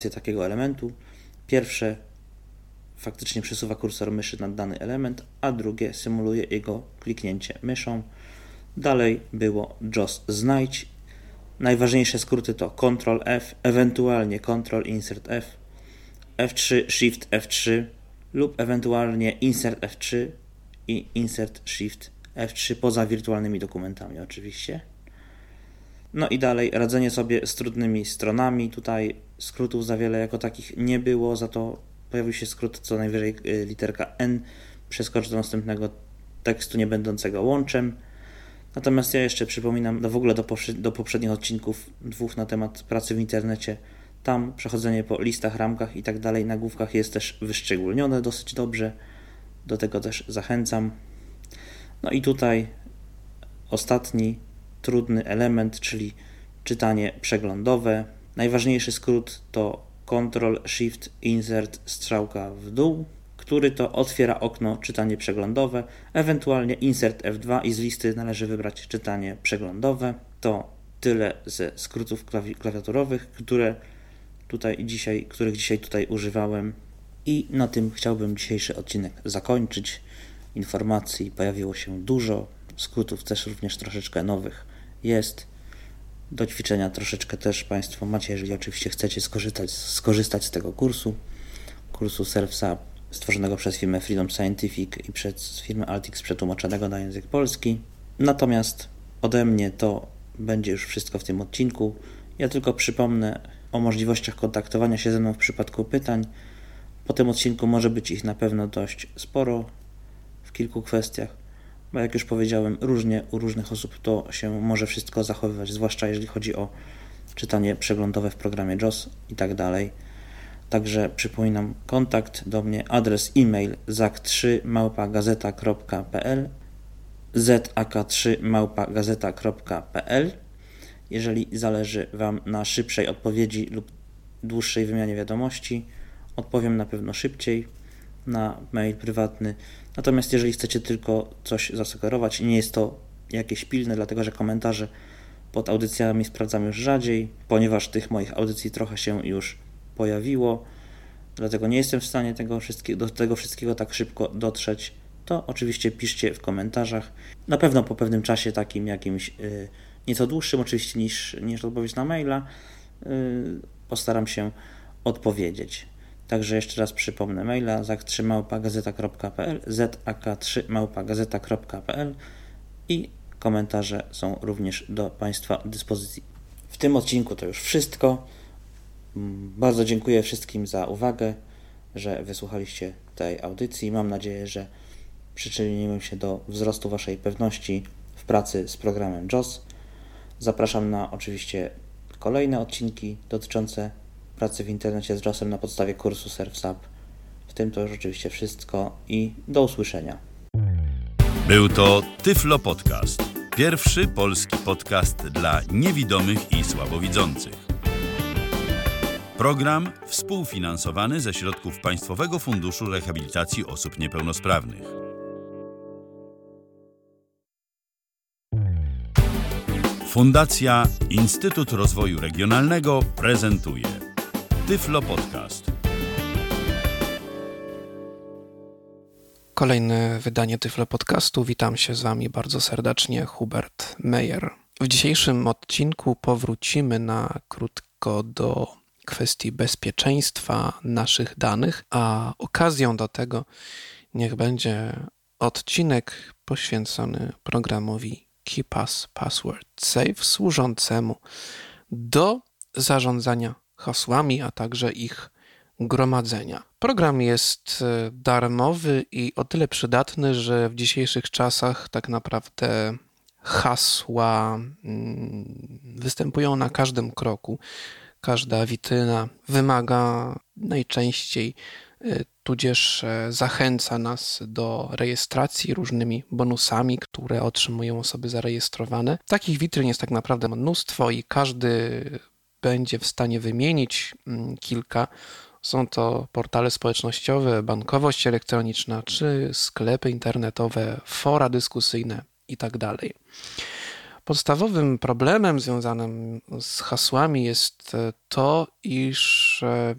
takiego elementu. Pierwsze faktycznie przesuwa kursor myszy nad dany element, a drugie symuluje jego kliknięcie myszą. Dalej było JOS znajdź. Najważniejsze skróty to Ctrl F, ewentualnie Ctrl Insert F, F3 Shift F3 lub ewentualnie Insert F3 i Insert Shift F3 poza wirtualnymi dokumentami oczywiście. No i dalej radzenie sobie z trudnymi stronami. Tutaj skrótów za wiele jako takich nie było, za to pojawił się skrót co najwyżej literka N, przeskocz do następnego tekstu nie będącego łączem. Natomiast ja jeszcze przypominam w ogóle do poprzednich odcinków 2 na temat pracy w internecie. Tam przechodzenie po listach, ramkach i tak dalej, nagłówkach jest też wyszczególnione dosyć dobrze. Do tego też zachęcam. No i tutaj ostatni trudny element, czyli czytanie przeglądowe. Najważniejszy skrót to Ctrl Shift Insert strzałka w dół, który to otwiera okno czytanie przeglądowe, ewentualnie Insert F2 i z listy należy wybrać czytanie przeglądowe. To tyle ze skrótów klawiaturowych, których dzisiaj tutaj używałem. I na tym chciałbym dzisiejszy odcinek zakończyć. Informacji pojawiło się dużo, skrótów też również troszeczkę nowych jest. Do ćwiczenia troszeczkę też Państwo macie, jeżeli oczywiście chcecie skorzystać z tego kursu ServSAP stworzonego przez firmę Freedom Scientific i przez firmę Altix przetłumaczonego na język polski. Natomiast ode mnie to będzie już wszystko w tym odcinku. Ja tylko przypomnę o możliwościach kontaktowania się ze mną w przypadku pytań. Po tym odcinku może być ich na pewno dość sporo w kilku kwestiach, bo jak już powiedziałem, różnie u różnych osób to się może wszystko zachowywać, zwłaszcza jeżeli chodzi o czytanie przeglądowe w programie JOS i tak dalej. Także przypominam, kontakt do mnie, adres e-mail zak3@gazeta.pl zak3@gazeta.pl. Jeżeli zależy Wam na szybszej odpowiedzi lub dłuższej wymianie wiadomości, odpowiem na pewno szybciej na mail prywatny. Natomiast jeżeli chcecie tylko coś zasugerować i nie jest to jakieś pilne, dlatego że komentarze pod audycjami sprawdzam już rzadziej, ponieważ tych moich audycji trochę się już pojawiło, dlatego nie jestem w stanie do tego wszystkiego tak szybko dotrzeć, to oczywiście piszcie w komentarzach. Na pewno po pewnym czasie takim jakimś nieco dłuższym oczywiście niż odpowiedź na maila postaram się odpowiedzieć. Także jeszcze raz przypomnę maila zak3@gazeta.pl zak3@gazeta.pl i komentarze są również do Państwa dyspozycji. W tym odcinku to już wszystko. Bardzo dziękuję wszystkim za uwagę, że wysłuchaliście tej audycji. Mam nadzieję, że przyczyniłem się do wzrostu Waszej pewności w pracy z programem JOS. Zapraszam na oczywiście kolejne odcinki dotyczące pracy w internecie z JOS-em na podstawie kursu ServSAP. W tym to już oczywiście wszystko i do usłyszenia. Był to Tyflo Podcast. Pierwszy polski podcast dla niewidomych i słabowidzących. Program współfinansowany ze środków Państwowego Funduszu Rehabilitacji Osób Niepełnosprawnych. Fundacja Instytut Rozwoju Regionalnego prezentuje Tyflo Podcast. Kolejne wydanie Tyflo Podcastu. Witam się z Wami bardzo serdecznie, Hubert Meyer. W dzisiejszym odcinku powrócimy na krótko do kwestii bezpieczeństwa naszych danych, a okazją do tego niech będzie odcinek poświęcony programowi KeePass Password Safe, służącemu do zarządzania hasłami, a także ich gromadzenia. Program jest darmowy i o tyle przydatny, że w dzisiejszych czasach tak naprawdę hasła występują na każdym kroku. Każda witryna wymaga najczęściej, tudzież zachęca nas do rejestracji różnymi bonusami, które otrzymują osoby zarejestrowane. Takich witryn jest tak naprawdę mnóstwo i każdy będzie w stanie wymienić kilka. Są to portale społecznościowe, bankowość elektroniczna, czy sklepy internetowe, fora dyskusyjne itd. Podstawowym problemem związanym z hasłami jest to, iż